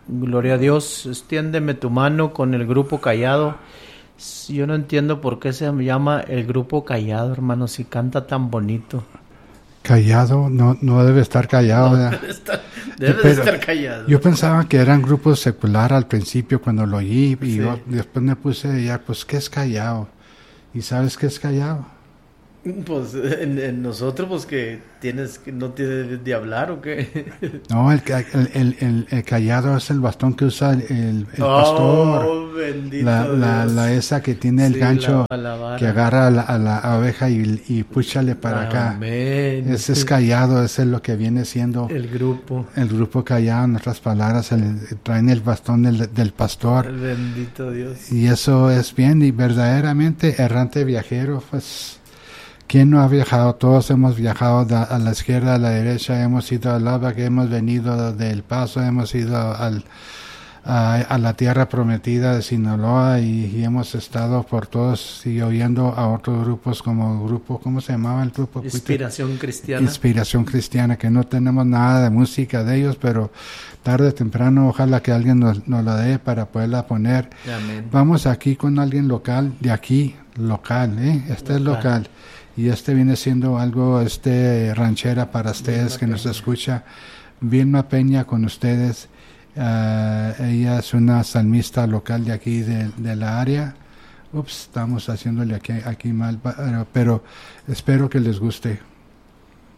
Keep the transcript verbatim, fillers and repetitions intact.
Gloria a Dios. Extiéndeme tu mano con el grupo Callado. Yo no entiendo por qué se llama el grupo Callado, hermano, si canta tan bonito. Callado, no, no debe estar callado. No, debe estar, debe de estar callado. Yo pensaba que eran grupos secular al principio cuando lo oí, y sí. yo después me puse ya, pues, ¿qué es Callado? ¿Y sabes qué es Callado? Pues en, en nosotros, pues que tienes que no tienes de hablar o qué. No, el, el, el, el, el callado es el bastón que usa el, el, el oh, pastor. Bendito la, la, la esa que tiene el sí, gancho la, la que agarra a la, a la oveja y, y púchale para Amén. acá. Ese es callado, ese es lo que viene siendo el grupo. El grupo Callado, en otras palabras, el, traen el bastón del, del pastor. El bendito Dios. Y eso es bien, y verdaderamente errante viajero, pues. ¿Quién no ha viajado? Todos hemos viajado da, a la izquierda, a la derecha, hemos ido al Lava, que hemos venido del Paso, hemos ido al, a, a la tierra prometida de Sinaloa y, y hemos estado por todos y oyendo a otros grupos como grupo, ¿cómo se llamaba el grupo? Inspiración Cristiana. Inspiración Cristiana, que no tenemos nada de música de ellos, pero tarde o temprano ojalá que alguien nos, nos la dé para poderla poner. Amén. Vamos aquí con alguien local, de aquí, local, ¿eh? Este local. es local. Y este viene siendo algo este ranchera para ustedes que nos escucha. Vilma Peña con ustedes. Uh, ella es una salmista local de aquí de, de la área. Ups, estamos haciéndole aquí, aquí mal, pero, pero espero que les guste.